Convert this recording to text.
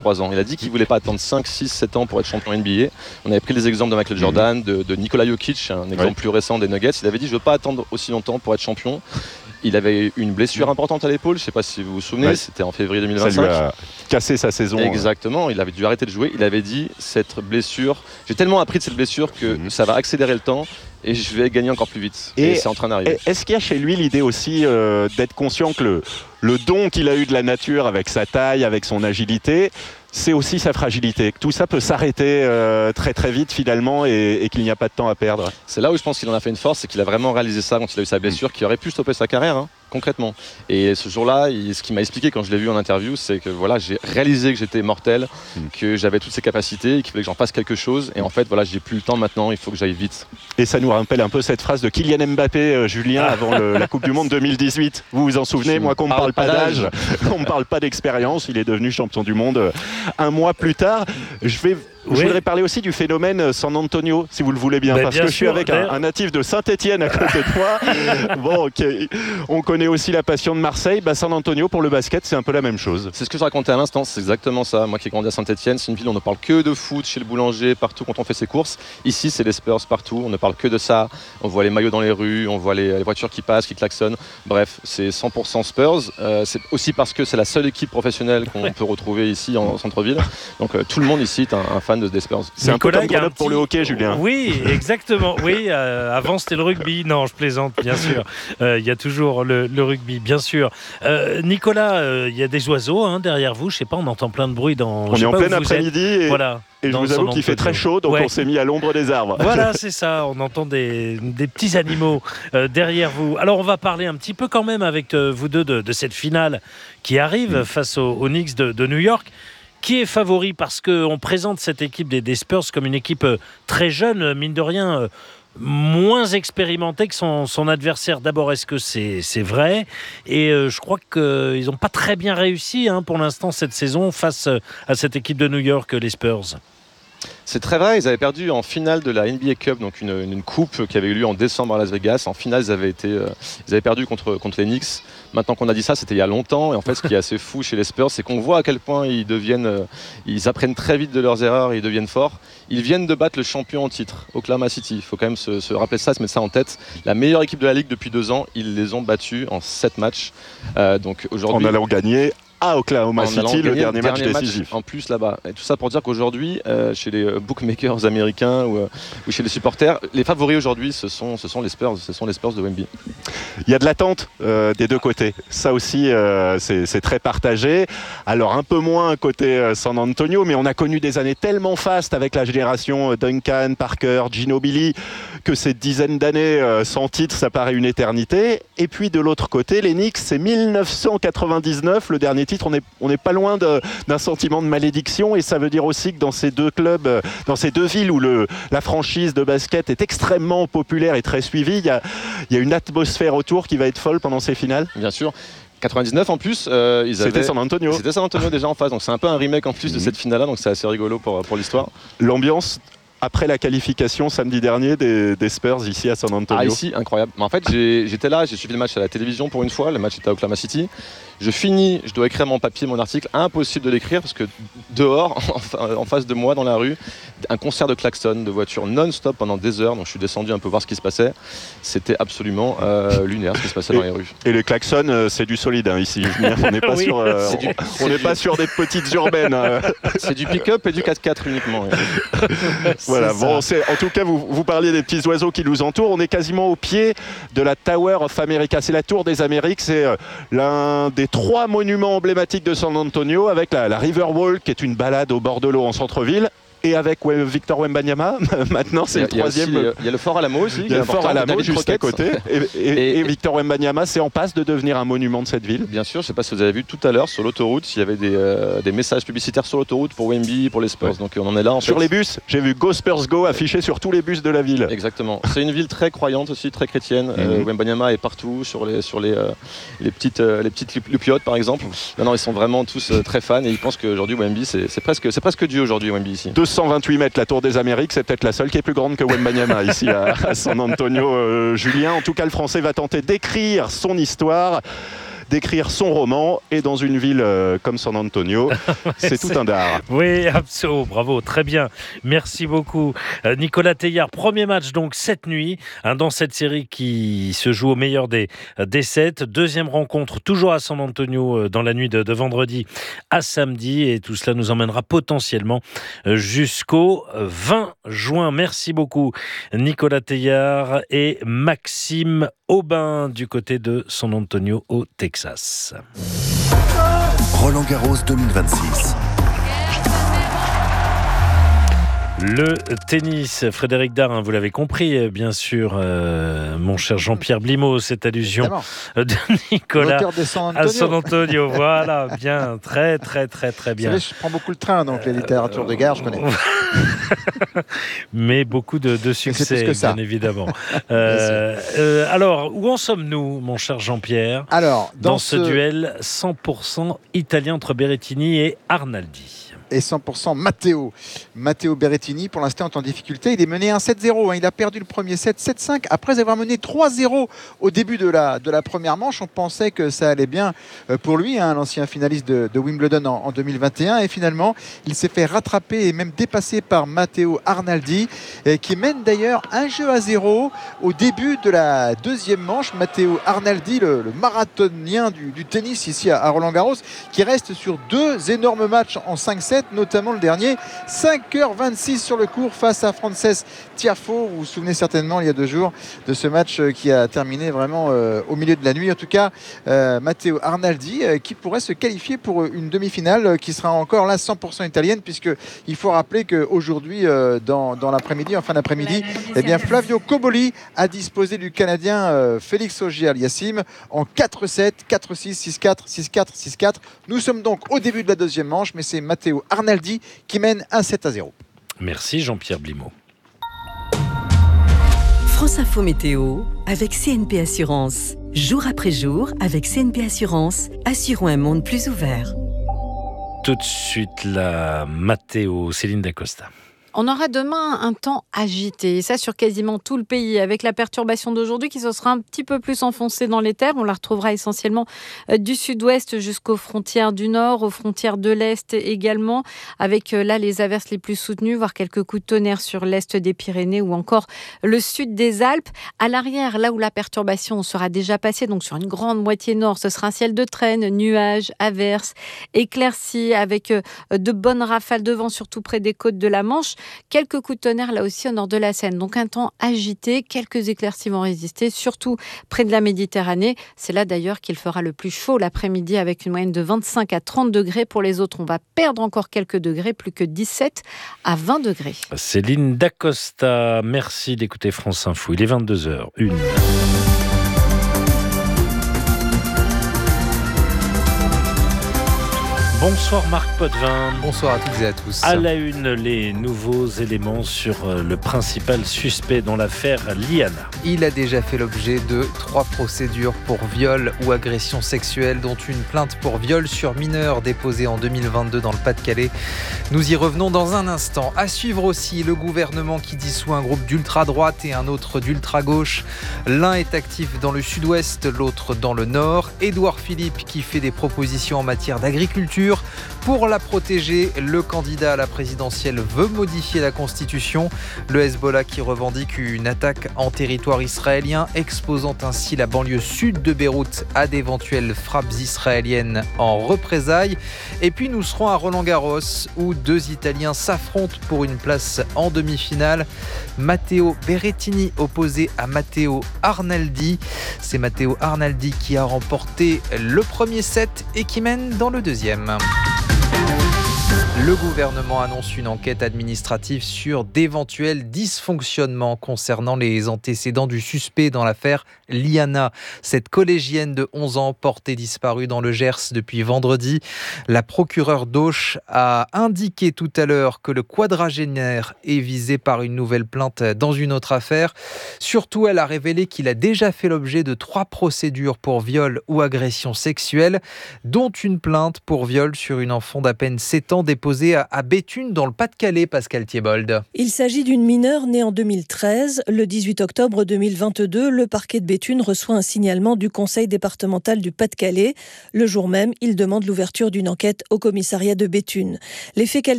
3 ans. Il a dit qu'il ne voulait pas attendre 5, 6, 7 ans pour être champion NBA. On avait pris les exemples de Michael Jordan, de Nikola Jokic, un exemple plus récent des Nuggets. Il avait dit je ne veux pas attendre aussi longtemps pour être champion. Il avait une blessure importante à l'épaule, je ne sais pas si vous vous souvenez, c'était en février 2025. Ça lui a cassé sa saison. Exactement, il avait dû arrêter de jouer. Il avait dit cette blessure, j'ai tellement appris de cette blessure que ça va accélérer le temps. Et je vais gagner encore plus vite. Et c'est en train d'arriver. Est-ce qu'il y a chez lui l'idée aussi d'être conscient que le don qu'il a eu de la nature avec sa taille, avec son agilité, c'est aussi sa fragilité, que tout ça peut s'arrêter très très vite finalement et qu'il n'y a pas de temps à perdre? C'est là où je pense qu'il en a fait une force, c'est qu'il a vraiment réalisé ça quand il a eu sa blessure, qui aurait pu stopper sa carrière, concrètement. Et ce jour-là, ce qu'il m'a expliqué quand je l'ai vu en interview, c'est que voilà, j'ai réalisé que j'étais mortel, que j'avais toutes ces capacités, et qu'il fallait que j'en fasse quelque chose. Et en fait, voilà, j'ai plus le temps maintenant, il faut que j'aille vite. Et ça nous rappelle un peu cette phrase de Kylian Mbappé, Julien, avant la Coupe du Monde 2018. Vous vous en souvenez? Moi, qu'on ne me parle pas d'âge, qu'on ne me parle pas d'expérience, il est devenu champion du monde un mois plus tard. Je voudrais parler aussi du phénomène San Antonio, si vous le voulez bien, parce que je suis avec un natif de Saint-Étienne à côté de moi. Bon, on connaît aussi la passion de Marseille. San Antonio, pour le basket, c'est un peu la même chose. C'est ce que je racontais à l'instant, c'est exactement ça. Moi qui ai grandi à Saint-Étienne, c'est une ville où on ne parle que de foot, chez le boulanger, partout quand on fait ses courses. Ici, c'est les Spurs partout, on ne parle que de ça. On voit les maillots dans les rues, on voit les voitures qui passent, qui klaxonnent. Bref, c'est 100% Spurs. C'est aussi parce que c'est la seule équipe professionnelle qu'on peut retrouver ici en centre-ville. Donc tout le monde ici est un fan des Spurs. C'est Nicolas, un peu comme Grenoble pour le hockey, Julien. Oui, exactement. Oui, avant c'était le rugby. Non, je plaisante, bien sûr. Il y a toujours le rugby, bien sûr. Nicolas, il y a des oiseaux derrière vous. Je sais pas, on entend plein de bruit dans. On est en plein après-midi et, voilà, et je vous avoue qu'il fait très chaud, donc on s'est mis à l'ombre des arbres. Voilà, c'est ça. On entend des petits animaux derrière vous. Alors, on va parler un petit peu quand même avec vous deux de cette finale qui arrive face aux Knicks de New York. Qui est favori? Parce qu'on présente cette équipe des Spurs comme une équipe très jeune, mine de rien, moins expérimentée que son adversaire. D'abord, est-ce que c'est vrai? Et je crois qu'ils n'ont pas très bien réussi pour l'instant cette saison face à cette équipe de New York, les Spurs. C'est très vrai, ils avaient perdu en finale de la NBA Cup, donc une coupe qui avait eu lieu en décembre à Las Vegas. En finale, ils avaient perdu contre les Knicks. Maintenant qu'on a dit ça, c'était il y a longtemps. Et en fait, ce qui est assez fou chez les Spurs, c'est qu'on voit à quel point ils apprennent très vite de leurs erreurs et ils deviennent forts. Ils viennent de battre le champion en titre, Oklahoma City. Il faut quand même se rappeler ça, se mettre ça en tête. La meilleure équipe de la Ligue depuis 2 ans, ils les ont battus en 7 matchs. Donc aujourd'hui, en allant gagner à Oklahoma City, le dernier match décisif. En plus là-bas. Et tout ça pour dire qu'aujourd'hui, chez les bookmakers américains ou chez les supporters, les favoris aujourd'hui, ce sont les Spurs, de Wemby. Il y a de l'attente des deux côtés. Ça aussi, c'est très partagé. Alors un peu moins côté San Antonio, mais on a connu des années tellement fastes avec la génération Duncan, Parker, Ginobili, que ces dizaines d'années sans titre, ça paraît une éternité. Et puis de l'autre côté, les Knicks, c'est 1999, le dernier titre. On n'est pas loin d'un sentiment de malédiction, et ça veut dire aussi que dans ces deux clubs, dans ces deux villes où la franchise de basket est extrêmement populaire et très suivie, il y a une atmosphère autour qui va être folle pendant ces finales. Bien sûr. 99 en plus, c'était San Antonio. C'était San Antonio déjà en face, donc c'est un peu un remake en plus de cette finale-là, donc c'est assez rigolo pour l'histoire. L'ambiance après la qualification samedi dernier des Spurs ici à San Antonio. Ah, ici, incroyable. Mais en fait, j'étais là, j'ai suivi le match à la télévision pour une fois. Le match était à Oklahoma City. Je dois écrire mon papier, mon article. Impossible de l'écrire parce que dehors, en face de moi, dans la rue, un concert de klaxon, de voitures non-stop pendant des heures. Donc je suis descendu un peu voir ce qui se passait. C'était absolument lunaire ce qui se passait dans les rues. Et les klaxons, c'est du solide ici. On n'est pas, pas sur des petites urbaines. C'est du pick-up et du 4x4 uniquement. Voilà. Bon, en tout cas, vous parliez des petits oiseaux qui nous entourent. On est quasiment au pied de la Tower of America. C'est la Tour des Amériques. C'est l'un des 3 monuments emblématiques de San Antonio, avec la Riverwalk, qui est une balade au bord de l'eau en centre-ville. Et avec Victor Wembanyama, maintenant c'est le troisième. Il y a le Fort Alamo aussi. Il y a le Fort Alamo juste à côté. Et Victor Wembanyama, c'est en passe de devenir un monument de cette ville. Bien sûr, je ne sais pas si vous avez vu tout à l'heure sur l'autoroute, il y avait des messages publicitaires sur l'autoroute pour Wemby, pour les Spurs. Ouais. Donc on en est là en fait. Sur les bus, j'ai vu Go Spurs Go affiché sur tous les bus de la ville. Exactement. C'est une ville très croyante aussi, très chrétienne. Wembanyama est partout, sur les petites lupiotes par exemple. Non, ils sont vraiment tous très fans et ils pensent qu'aujourd'hui Wemby, c'est presque Dieu aujourd'hui Wemby ici. 228 mètres, la Tour des Amériques, c'est peut-être la seule qui est plus grande que Wembanyama ici à San Antonio. Julien, en tout cas, le Français va tenter d'écrire son histoire. d'écrire son roman, et dans une ville comme San Antonio, c'est tout un dard. Oui, absolument, bravo, très bien. Merci beaucoup. Nicolas Teillard, premier match donc cette nuit, dans cette série qui se joue au meilleur des 7. Deuxième rencontre, toujours à San Antonio, dans la nuit de vendredi à samedi. Et tout cela nous emmènera potentiellement jusqu'au 20 juin. Merci beaucoup, Nicolas Teillard et Maxime Aubin du côté de San Antonio au Texas. Roland Garros 2026. Le tennis, Frédéric Dard, vous l'avez compris, bien sûr, mon cher Jean-Pierre Blimaud, cette allusion de Nicolas à San Antonio. Voilà, bien, très bien. Vous savez, je prends beaucoup le train, donc les littératures de gare, je connais. Mais beaucoup de succès, bien évidemment. Alors, où en sommes-nous, mon cher Jean-Pierre, dans ce duel 100% italien entre Berrettini et Arnaldi? Et 100% Matteo Berrettini, pour l'instant, est en difficulté. Il est mené 1-7-0. Il a perdu le premier set 7-5 après avoir mené 3-0 au début de la première manche. On pensait que ça allait bien pour lui, l'ancien finaliste de Wimbledon en 2021. Et finalement, il s'est fait rattraper et même dépasser par Matteo Arnaldi, qui mène d'ailleurs 1-0 au début de la deuxième manche. Matteo Arnaldi, le marathonien du tennis ici à Roland-Garros, qui reste sur 2 énormes matchs en 5-7. Notamment le dernier, 5h26 sur le court face à Frances Tiafoe. Vous vous souvenez certainement il y a 2 jours de ce match qui a terminé vraiment au milieu de la nuit. En tout cas, Matteo Arnaldi qui pourrait se qualifier pour une demi-finale qui sera encore là 100% italienne, puisqu'il faut rappeler qu'aujourd'hui, dans l'après-midi, en fin d'après-midi, Flavio Cobolli a disposé du Canadien Félix Auger-Aliassime en 4-7, 4-6, 6-4, 6-4, 6-4. Nous sommes donc au début de la deuxième manche, mais c'est Matteo Arnaldi qui mène 1-7-0. Merci Jean-Pierre Blimaud. France Info Météo avec CNP Assurance. Jour après jour, avec CNP Assurance, assurons un monde plus ouvert. Tout de suite, la Matteo, Céline Dacosta. On aura demain un temps agité, et ça sur quasiment tout le pays, avec la perturbation d'aujourd'hui qui se sera un petit peu plus enfoncée dans les terres. On la retrouvera essentiellement du sud-ouest jusqu'aux frontières du nord, aux frontières de l'est également, avec là les averses les plus soutenues, voire quelques coups de tonnerre sur l'est des Pyrénées ou encore le sud des Alpes. À l'arrière, là où la perturbation sera déjà passée, donc sur une grande moitié nord, ce sera un ciel de traîne, nuages, averses, éclaircies, avec de bonnes rafales de vent, surtout près des côtes de la Manche. Quelques coups de tonnerre là aussi au nord de la Seine. Donc un temps agité, quelques éclaircies vont résister, surtout près de la Méditerranée. C'est là d'ailleurs qu'il fera le plus chaud l'après-midi, avec une moyenne de 25 à 30 degrés. Pour les autres, on va perdre encore quelques degrés, plus que 17 à 20 degrés. Céline Dacosta, merci d'écouter France Info. Il est 22h01. Bonsoir Marc Potvin. Bonsoir à toutes et à tous. À la une, les nouveaux éléments sur le principal suspect dans l'affaire Liana. Il a déjà fait l'objet de 3 procédures pour viol ou agression sexuelle, dont une plainte pour viol sur mineur déposée en 2022 dans le Pas-de-Calais. Nous y revenons dans un instant. À suivre aussi le gouvernement qui dissout un groupe d'ultra-droite et un autre d'ultra-gauche. L'un est actif dans le sud-ouest, l'autre dans le nord. Édouard Philippe qui fait des propositions en matière d'agriculture. Pour la protéger, le candidat à la présidentielle veut modifier la Constitution. Le Hezbollah qui revendique une attaque en territoire israélien, exposant ainsi la banlieue sud de Beyrouth à d'éventuelles frappes israéliennes en représailles. Et puis nous serons à Roland-Garros, où 2 Italiens s'affrontent pour une place en demi-finale. Matteo Berrettini opposé à Matteo Arnaldi. C'est Matteo Arnaldi qui a remporté le premier set et qui mène dans le deuxième. Le gouvernement annonce une enquête administrative sur d'éventuels dysfonctionnements concernant les antécédents du suspect dans l'affaire Liana. Cette collégienne de 11 ans portée disparue dans le Gers depuis vendredi. La procureure d'Auch a indiqué tout à l'heure que le quadragénaire est visé par une nouvelle plainte dans une autre affaire. Surtout, elle a révélé qu'il a déjà fait l'objet de 3 procédures pour viol ou agression sexuelle, dont une plainte pour viol sur une enfant d'à peine 7 ans déposée déposée à Béthune dans le Pas-de-Calais, Pascal Thiebold. Il s'agit d'une mineure née en 2013. Le 18 octobre 2022, le parquet de Béthune reçoit un signalement du conseil départemental du Pas-de-Calais. Le jour même, il demande l'ouverture d'une enquête au commissariat de Béthune. Les faits qu'elle